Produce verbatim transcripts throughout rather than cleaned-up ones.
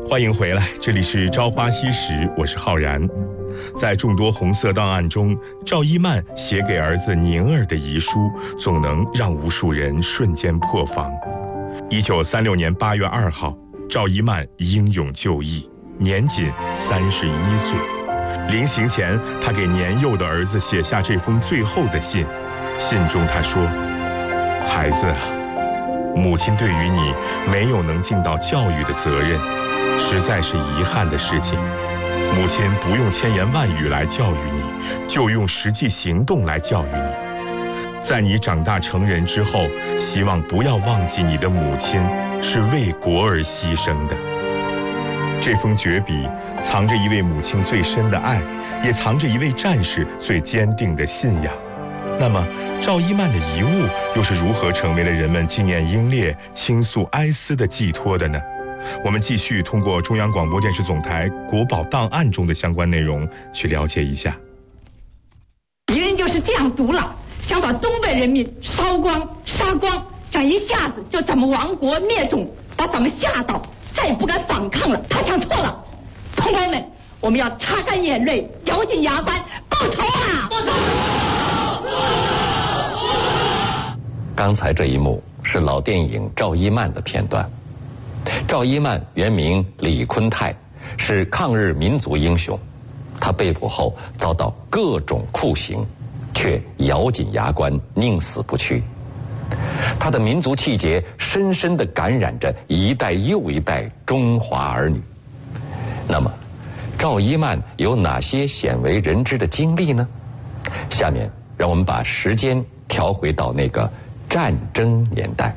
欢迎回来，这里是朝花夕拾，我是浩然。在众多红色档案中，赵一曼写给儿子宁儿的遗书，总能让无数人瞬间破防。一九三六年八月二号，赵一曼英勇就义，年仅三十一岁。临行前，他给年幼的儿子写下这封最后的信。信中他说：“孩子啊，母亲对于你没有能尽到教育的责任，实在是遗憾的事情。母亲不用千言万语来教育你，就用实际行动来教育你。在你长大成人之后，希望不要忘记你的母亲是为国而牺牲的。”这封绝笔藏着一位母亲最深的爱，也藏着一位战士最坚定的信仰。那么，赵一曼的遗物又是如何成为了人们纪念英烈、倾诉哀思的寄托的呢？我们继续通过中央广播电视总台国宝档案中的相关内容去了解一下。 敌人就是这样毒辣，想把东北人民烧光、杀光，想一下子就咱们亡国灭种，把咱们吓倒，再也不敢反抗了。他想错了，同胞们，我们要擦干眼泪，咬紧牙关，报仇啊！报仇！ 刚才这一幕是老电影《赵一曼》的片段。赵一曼原名李坤泰，是抗日民族英雄。他被捕后遭到各种酷刑，却咬紧牙关，宁死不屈。他的民族气节深深地感染着一代又一代中华儿女。那么，赵一曼有哪些鲜为人知的经历呢？下面让我们把时间调回到那个战争年代。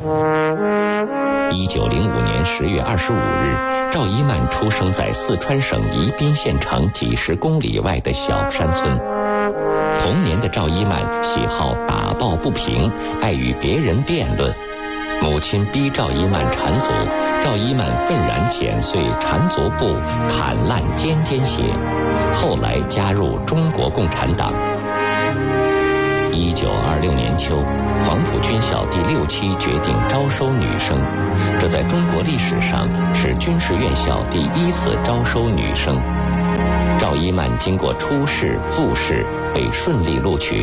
一九零五年十月二十五日，赵一曼出生在四川省宜宾县城几十公里外的小山村。童年的赵一曼喜好打抱不平，爱与别人辩论。母亲逼赵一曼缠足，赵一曼愤然剪碎缠足布，砍烂尖尖血。后来加入中国共产党。一九二六年秋，黄埔军校第六期决定招收女生，这在中国历史上是军事院校第一次招收女生。赵一曼经过初试、复试，被顺利录取。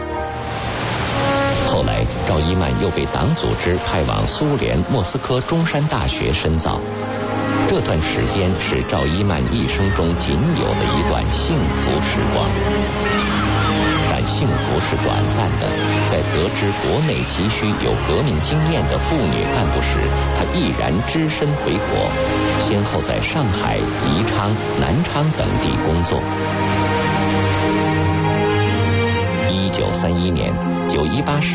后来，赵一曼又被党组织派往苏联莫斯科中山大学深造。这段时间是赵一曼一生中仅有的一段幸福时光。但幸福是短暂的，在得知国内急需有革命经验的妇女干部时，她毅然只身回国，先后在上海、宜昌、南昌等地工作。一九三一年，九一八事